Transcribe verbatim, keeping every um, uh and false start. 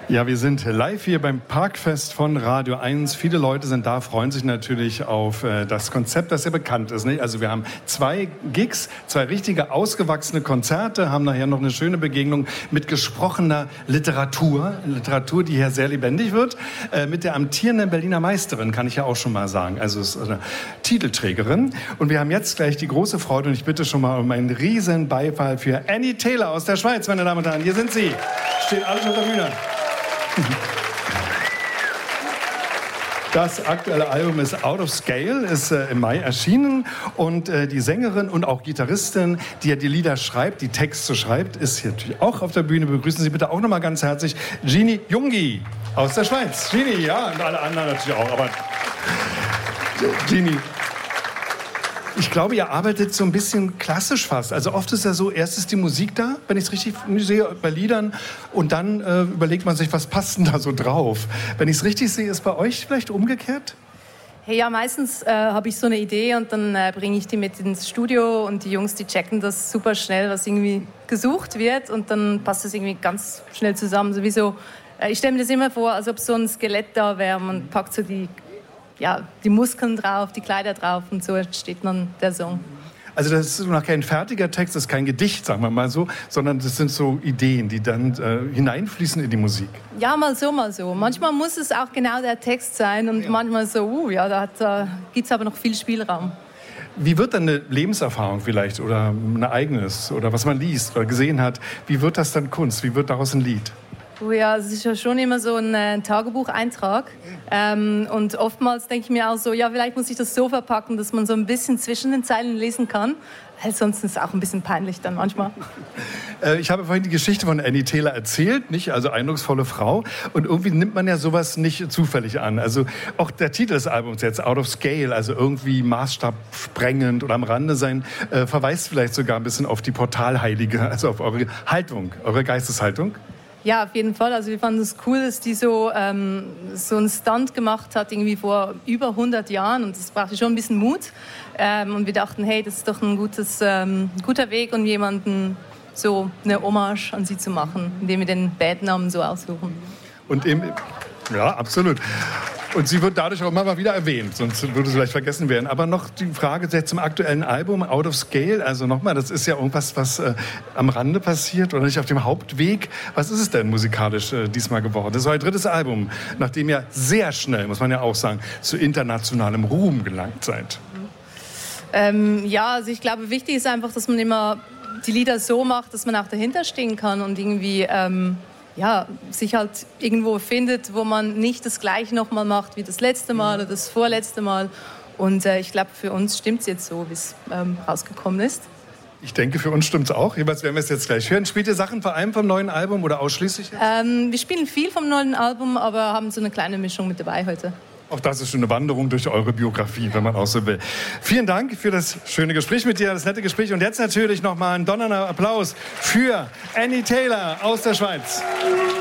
Ja, wir sind live hier beim Parkfest von Radio eins. Viele Leute sind da, freuen sich natürlich auf äh, das Konzept, das ja bekannt ist. Nicht? Also wir haben zwei Gigs, zwei richtige ausgewachsene Konzerte, haben nachher noch eine schöne Begegnung mit gesprochener Literatur. Literatur, die hier sehr lebendig wird, äh, mit der amtierenden Berliner Meisterin, kann ich ja auch schon mal sagen. Also es ist eine Titelträgerin. Und wir haben jetzt gleich die große Freude, und ich bitte schon mal um einen riesen Beifall für Annie Taylor aus der Schweiz, meine Damen und Herren. Hier sind sie. Stehen alle schon auf der Bühne. Das aktuelle Album ist Out of Scale, ist äh, im Mai erschienen und äh, die Sängerin und auch Gitarristin, die ja die Lieder schreibt, die Texte schreibt, ist hier natürlich auch auf der Bühne. Begrüßen Sie bitte auch nochmal ganz herzlich Gini Jungi aus der Schweiz. Gini, ja, und alle anderen natürlich auch, aber Gini. Ich glaube, ihr arbeitet so ein bisschen klassisch fast. Also oft ist ja so, erst ist die Musik da, wenn ich es richtig sehe, bei Liedern. Und dann äh, überlegt man sich, was passt denn da so drauf? Wenn ich es richtig sehe, ist bei euch vielleicht umgekehrt? Hey, ja, meistens äh, habe ich so eine Idee und dann äh, bringe ich die mit ins Studio. Und die Jungs, die checken das super schnell, was irgendwie gesucht wird. Und dann passt das irgendwie ganz schnell zusammen. Sowieso, äh, ich stelle mir das immer vor, als ob so ein Skelett da wäre. Man packt so die... ja, die Muskeln drauf, die Kleider drauf und so entsteht dann der Song. Also das ist noch kein fertiger Text, das ist kein Gedicht, sagen wir mal so, sondern das sind so Ideen, die dann äh, hineinfließen in die Musik. Ja, mal so, mal so. Manchmal muss es auch genau der Text sein und ja. manchmal so, uh, ja, da, da gibt es aber noch viel Spielraum. Wie wird dann eine Lebenserfahrung vielleicht oder ein Ereignis oder was man liest oder gesehen hat, wie wird das dann Kunst, wie wird daraus ein Lied? Oh ja, es ist ja schon immer so ein äh, Tagebucheintrag. Ähm, und oftmals denke ich mir auch so, ja, vielleicht muss ich das so verpacken, dass man so ein bisschen zwischen den Zeilen lesen kann. Weil sonst ist es auch ein bisschen peinlich dann manchmal. Äh, ich habe vorhin die Geschichte von Annie Taylor erzählt, nicht? Also eindrucksvolle Frau. Und irgendwie nimmt man ja sowas nicht zufällig an. Also auch der Titel des Albums jetzt, Out of Scale, also irgendwie maßstabsprengend oder am Rande sein, äh, verweist vielleicht sogar ein bisschen auf die Portalheilige, also auf eure Haltung, eure Geisteshaltung. Ja, auf jeden Fall. Also wir fanden es cool, dass die so, ähm, so einen Stunt gemacht hat, irgendwie vor über hundert Jahren. Und das brauchte schon ein bisschen Mut. Ähm, und wir dachten, hey, das ist doch ein gutes, ähm, guter Weg, um jemanden so eine Hommage an sie zu machen, indem wir den Bandnamen so aussuchen. Und eben, ja, absolut. Und sie wird dadurch auch immer mal wieder erwähnt, sonst würde sie vielleicht vergessen werden. Aber noch die Frage zum aktuellen Album, Out of Scale. Also nochmal, das ist ja irgendwas, was äh, am Rande passiert oder nicht auf dem Hauptweg. Was ist es denn musikalisch äh, diesmal geworden? Das ist euer drittes Album, nachdem ihr sehr schnell, muss man ja auch sagen, zu internationalem Ruhm gelangt seid. Ähm, ja, also ich glaube, wichtig ist einfach, dass man immer die Lieder so macht, dass man auch dahinter stehen kann und irgendwie... Ähm ja, sich halt irgendwo findet, wo man nicht das Gleiche nochmal macht wie das letzte Mal oder das vorletzte Mal. Und äh, ich glaube, für uns stimmt es jetzt so, wie es ähm, rausgekommen ist. Ich denke, für uns stimmt es auch. Jeweils werden wir es jetzt gleich hören. Spielt ihr Sachen vor allem vom neuen Album oder ausschließlich? Ähm, wir spielen viel vom neuen Album, aber haben so eine kleine Mischung mit dabei heute. Auch das ist schon eine Wanderung durch eure Biografie, wenn man auch so will. Vielen Dank für das schöne Gespräch mit dir, das nette Gespräch. Und jetzt natürlich noch mal ein donnernder Applaus für Annie Taylor aus der Schweiz.